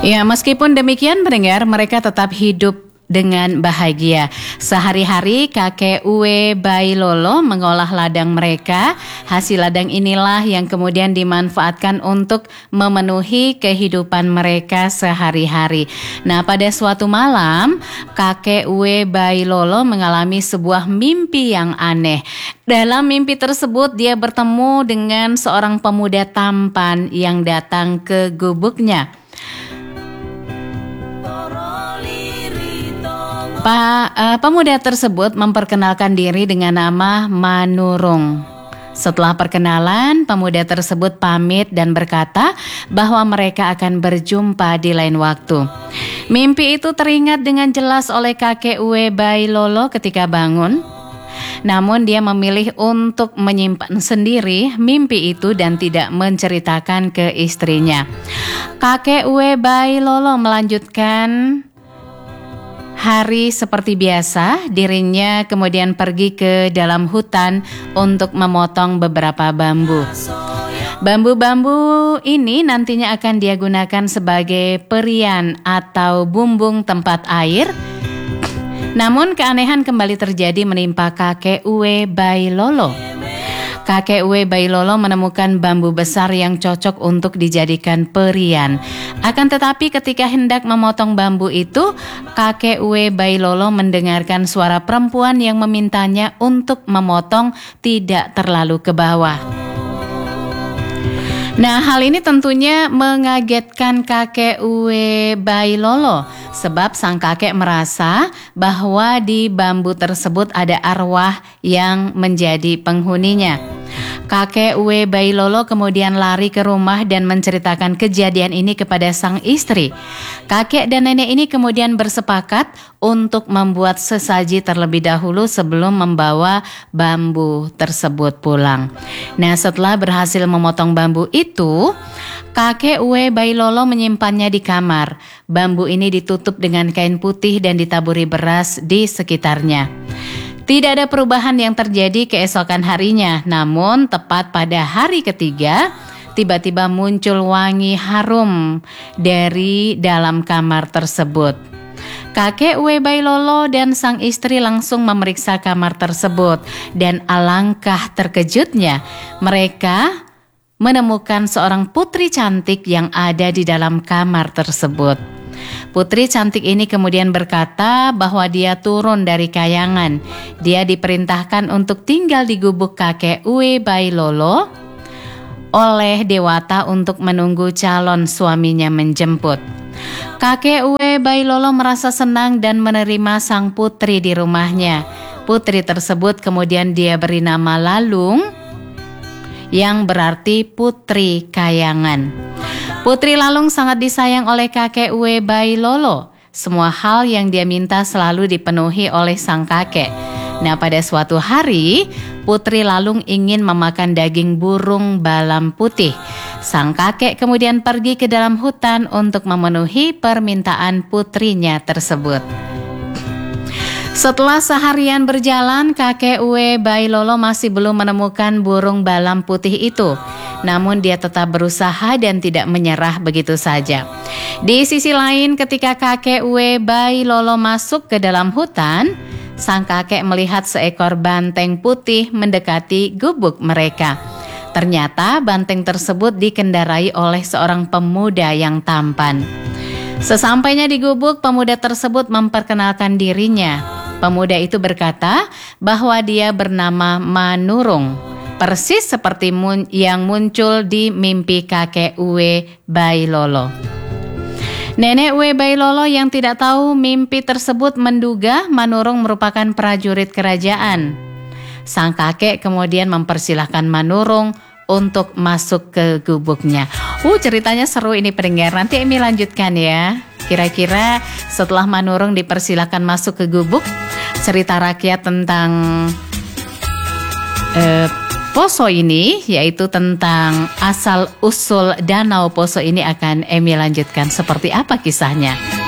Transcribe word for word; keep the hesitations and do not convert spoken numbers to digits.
Ya, meskipun demikian pendengar, mereka tetap hidup dengan bahagia. Sehari-hari kakek Uwe Bailolo mengolah ladang mereka. Hasil ladang inilah yang kemudian dimanfaatkan untuk memenuhi kehidupan mereka sehari-hari. Nah, pada suatu malam, kakek Uwe Bailolo mengalami sebuah mimpi yang aneh. Dalam mimpi tersebut, dia bertemu dengan seorang pemuda tampan yang datang ke gubuknya. Pa, uh, pemuda tersebut memperkenalkan diri dengan nama Manurung. Setelah perkenalan, pemuda tersebut pamit dan berkata bahwa mereka akan berjumpa di lain waktu. Mimpi itu teringat dengan jelas oleh kakek Uwe Bailolo ketika bangun. Namun dia memilih untuk menyimpan sendiri mimpi itu dan tidak menceritakan ke istrinya. Kakek Uwe Bailolo melanjutkan hari seperti biasa. Dirinya kemudian pergi ke dalam hutan untuk memotong beberapa bambu. Bambu-bambu ini nantinya akan dia gunakan sebagai perian atau bumbung tempat air. Namun keanehan kembali terjadi menimpa kakek Uwe Bailolo. Kakek Uwe Bailolo menemukan bambu besar yang cocok untuk dijadikan perian. Akan tetapi ketika hendak memotong bambu itu, kakek Uwe Bailolo mendengarkan suara perempuan yang memintanya untuk memotong tidak terlalu ke bawah. Nah, hal ini tentunya mengagetkan kakek Uwe Bailolo, sebab sang kakek merasa bahwa di bambu tersebut ada arwah yang menjadi penghuninya. Kakek Uwe Bailolo kemudian lari ke rumah dan menceritakan kejadian ini kepada sang istri. Kakek dan nenek ini kemudian bersepakat untuk membuat sesaji terlebih dahulu sebelum membawa bambu tersebut pulang. Nah, setelah berhasil memotong bambu itu, kakek Uwe Bailolo menyimpannya di kamar. Bambu ini ditutup dengan kain putih dan ditaburi beras di sekitarnya. Tidak ada perubahan yang terjadi keesokan harinya, namun tepat pada hari ketiga, tiba-tiba muncul wangi harum dari dalam kamar tersebut. Kakek Uwe Bailolo dan sang istri langsung memeriksa kamar tersebut, dan alangkah terkejutnya mereka menemukan seorang putri cantik yang ada di dalam kamar tersebut. Putri cantik ini kemudian berkata bahwa dia turun dari kayangan. Dia diperintahkan untuk tinggal di gubuk kakek Uwe Bailolo oleh Dewata untuk menunggu calon suaminya menjemput. Kakek Uwe Bailolo merasa senang dan menerima sang putri di rumahnya. Putri tersebut kemudian dia beri nama Lalung, yang berarti putri kayangan. Putri Lalung sangat disayang oleh kakek Uwe Bailolo. Semua hal yang dia minta selalu dipenuhi oleh sang kakek. Nah, pada suatu hari, Putri Lalung ingin memakan daging burung balam putih. Sang kakek kemudian pergi ke dalam hutan untuk memenuhi permintaan putrinya tersebut. Setelah seharian berjalan, kakek Uwe Bailolo masih belum menemukan burung balam putih itu. Namun dia tetap berusaha dan tidak menyerah begitu saja. Di sisi lain, ketika kakek Uwe Bailolo masuk ke dalam hutan, sang kakek melihat seekor banteng putih mendekati gubuk mereka. Ternyata banteng tersebut dikendarai oleh seorang pemuda yang tampan. Sesampainya di gubuk, pemuda tersebut memperkenalkan dirinya. Pemuda itu berkata bahwa dia bernama Manurung, persis seperti mun yang muncul di mimpi kakek Uwe Bailolo. Nenek Uwe Bailolo yang tidak tahu mimpi tersebut menduga Manurung merupakan prajurit kerajaan. Sang kakek kemudian mempersilahkan Manurung untuk masuk ke gubuknya. Uh, ceritanya seru ini pendengar. Nanti Emi lanjutkan ya. Kira-kira setelah Manurung dipersilahkan masuk ke gubuk, cerita rakyat tentang eh, Poso ini, yaitu tentang asal-usul Danau Poso ini akan Emi lanjutkan. Seperti apa kisahnya?